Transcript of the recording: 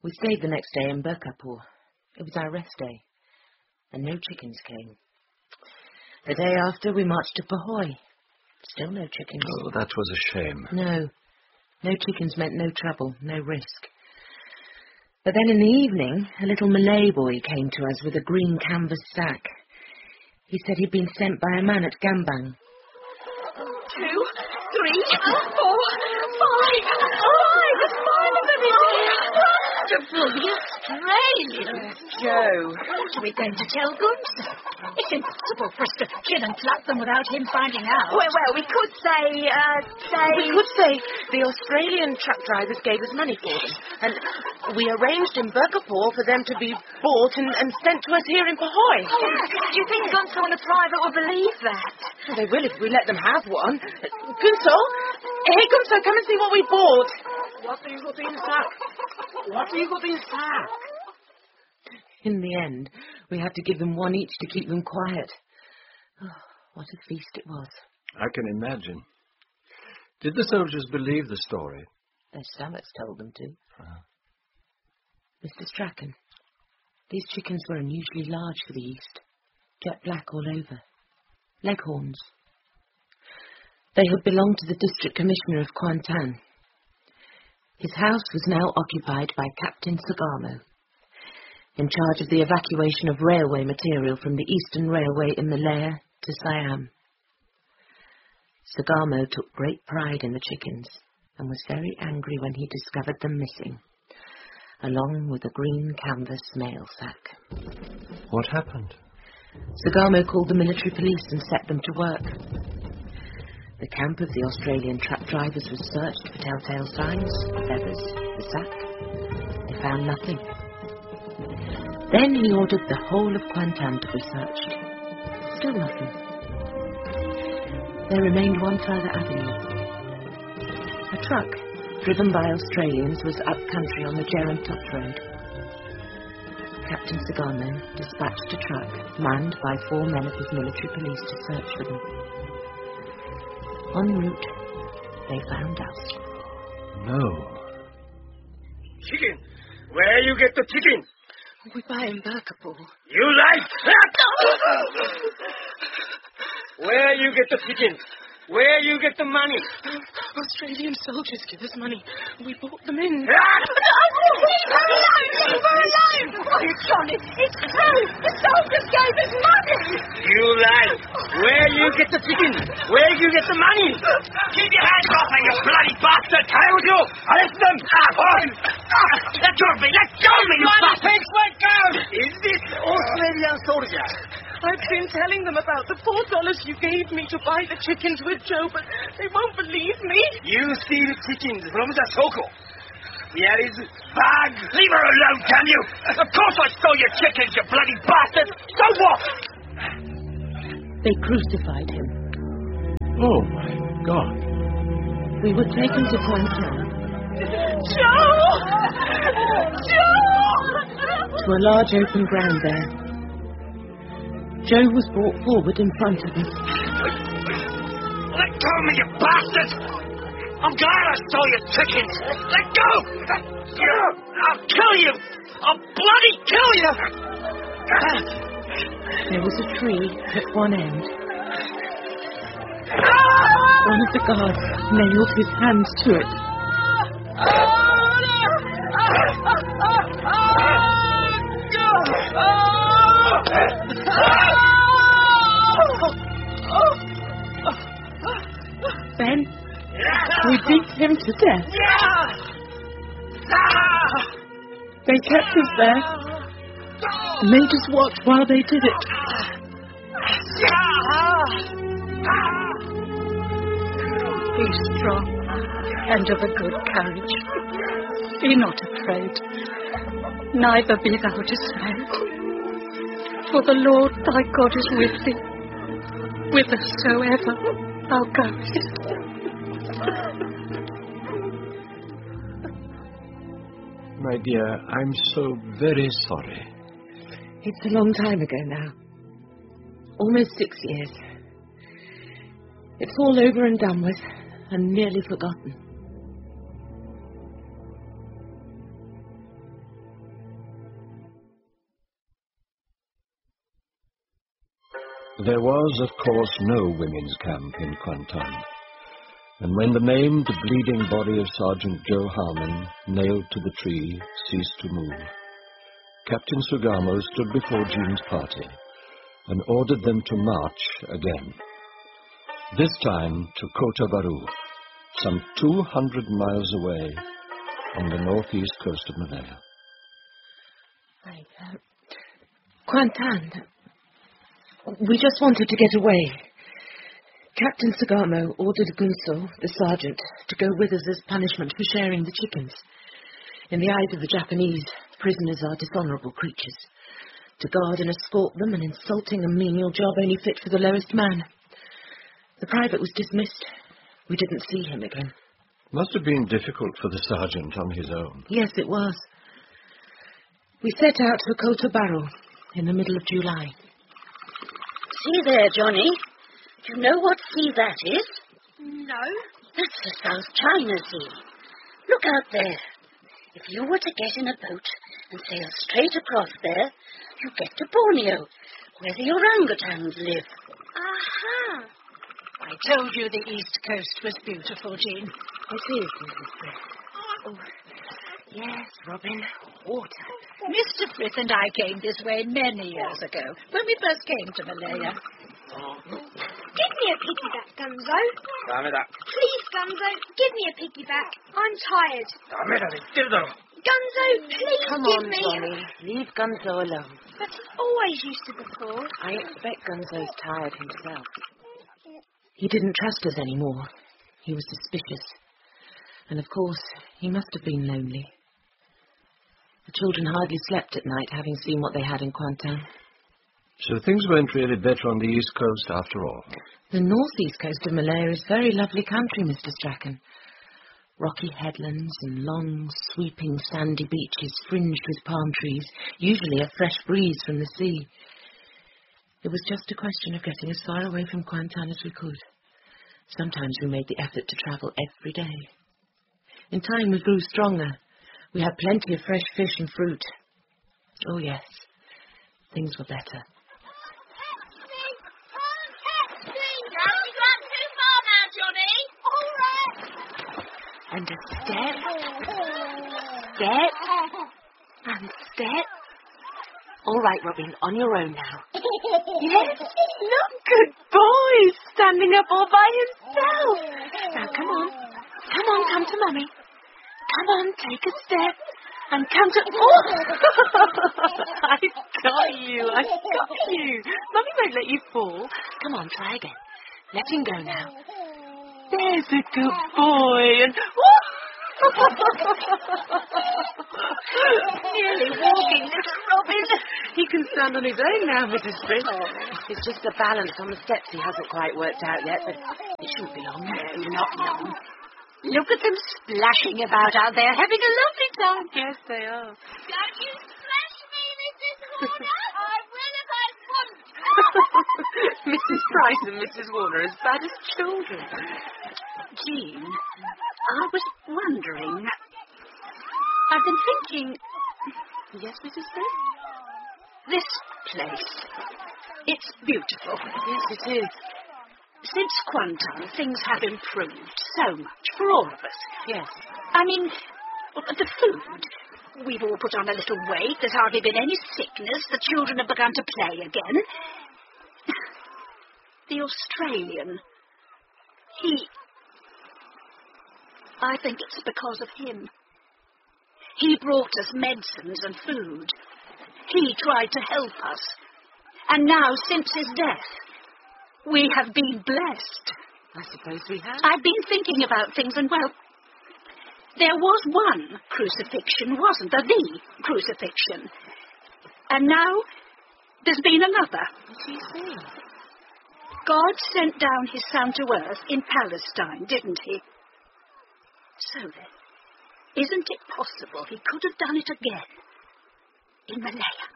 We stayed the next day in Burkapur. It was our rest day, and no chickens came. The day after, we marched to Pahoy. Still no chickens. Oh, that was a shame. No chickens meant no trouble, no risk. But then in the evening, a little Malay boy came to us with a green canvas sack. He said he'd been sent by a man at Gambang. 2, 3, 4, 5. 5 of them in here. Wonderful, the Australians. Joe. What are we going to tell Gunther? It's impossible for us to kill and pluck them without him finding out. Well, we could say... We could say the Australian truck drivers gave us money for them, and we arranged in Burkapur for them to be bought and sent to us here in Pahoy. Do you think Gunther on a private will believe that? Well, they will if we let them have one. Gunther? Hey, Gunther, come and see what we bought. What have you got in sack? What have you got in sack? In the end, we had to give them one each to keep them quiet. Oh, what a feast it was. I can imagine. Did the soldiers believe the story? Their stomachs told them to. Mr. Strachan, these chickens were unusually large for the East. Jet black all over. Leghorns. They had belonged to the District Commissioner of Kuantan. His house was now occupied by Captain Sagamo, in charge of the evacuation of railway material from the Eastern Railway in Malaya to Siam. Sagamo took great pride in the chickens and was very angry when he discovered them missing, along with a green canvas mail sack. What happened? Sagamo called the military police and set them to work. The camp of the Australian truck drivers was searched for telltale signs, feathers, the sack. They found nothing. Then he ordered the whole of Kuantan to be searched. Still nothing. There remained one further avenue. A truck, driven by Australians, was up country on the Gerantok Road. Captain Sagamo dispatched a truck, manned by 4 men of his military police to search for them. En route, they found us. No. Chicken. Where you get the chicken? We buy in Burkapur. You like Where you get the chicken? Where you get the money? Australian soldiers give us money. We bought them in. Leave her alone! Oh, it's Johnny. It's true. The soldiers gave us money. You lie. Where you get the chicken? Where you get the money? Keep your hands off me, you bloody bastard! Told you! Arrest them! Let go of me! Let go of me, you bastard! Pigs went down! Is this Australian soldier? I've been telling them about the $4 you gave me to buy the chickens with Joe, but they won't believe me. You steal chickens from the Soko. Here is bag. Leave her alone, can you? Of course I stole your chickens, you bloody bastard. So what? They crucified him. Oh, my God. We were taken to Kuantan. Joe! To a large open ground there. Joe was brought forward in front of us. Let go of me, you bastard! I'm glad I stole your chickens. Let go! I'll kill you! I'll bloody kill you! There was a tree at one end. One of the guards nailed his hands to it. Then we beat him to death. They kept us there and made us watch while they did it. Be strong and of a good courage. Be not afraid, neither be thou dismayed. For the Lord thy God is with thee, whithersoever thou goest. My dear, I'm so very sorry. It's a long time ago now. Almost 6 years. It's all over and done with, and nearly forgotten. There was, of course, no women's camp in Kwantan, and when the maimed, bleeding body of Sergeant Joe Harmon, nailed to the tree, ceased to move, Captain Sugamo stood before Jean's party and ordered them to march again, this time to Kota Baru, some 200 miles away on the northeast coast of Malaya. Kwantan, we just wanted to get away. Captain Sugamo ordered Gunso, the sergeant, to go with us as punishment for sharing the chickens. In the eyes of the Japanese, prisoners are dishonourable creatures. To guard and escort them, an insulting and menial job only fit for the lowest man. The private was dismissed. We didn't see him again. Must have been difficult for the sergeant on his own. Yes, it was. We set out for Kota Baru in the middle of July. See there, Johnny. Do you know what sea that is? No. That's the South China Sea. Look out there. If you were to get in a boat and sail straight across there, you get to Borneo, where the orangutans live. Aha. I told you the East Coast was beautiful, Jean. It is, Mrs. Frith. Oh, yes, Robin. Water. Mr. Frith and I came this way many years ago, when we first came to Malaya. Give me a piggyback, Gunzo. Please, Gunzo, give me a piggyback. I'm tired. Gunzo, please Come give on, me... Johnny. Leave Gunzo alone. But he always used to before. I expect Gunzo's tired himself. He didn't trust us anymore. He was suspicious. And of course, he must have been lonely. The children hardly slept at night, having seen what they had in Kwantan. So things weren't really better on the East Coast after all. The northeast coast of Malaya is very lovely country, Mr. Strachan. Rocky headlands and long, sweeping sandy beaches fringed with palm trees, usually a fresh breeze from the sea. It was just a question of getting as far away from Kwantan as we could. Sometimes we made the effort to travel every day. In time we grew stronger. We had plenty of fresh fish and fruit. Oh yes, things were better. And a step, and step. All right, Robin, on your own now. Yes, look, good boy, standing up all by himself. Now, come on, come to Mummy. Come on, take a step, and come to... Oh! I got you. Mummy won't let you fall. Come on, try again. Let him go now. There's a good boy, and... Nearly walking, little Robin. He can stand on his own now, Mrs. Frith. It's just the balance on the steps he hasn't quite worked out yet, but it shouldn't be long. No, not long. Look at them splashing about out there, having a lovely time. Yes, they are. Don't you splash me, Mrs. Warner. I will if I want. Mrs. Price and Mrs. Warner are as bad as children. Jean, I was wondering... I've been thinking... Yes, Mrs. Smith? This place, it's beautiful. Yes, it is. Since Kwantan, things have improved so much for all of us. Yes. I mean, the food. We've all put on a little weight. There's hardly been any sickness. The children have begun to play again. The Australian, I think it's because of him. He brought us medicines and food. He tried to help us. And now, since his death, we have been blessed. I suppose we have. I've been thinking about things, and, well, there was one crucifixion, wasn't there? The crucifixion. And now, there's been another. What do you see? God sent down his Son to earth in Palestine, didn't he? So then, isn't it possible he could have done it again in Malaya?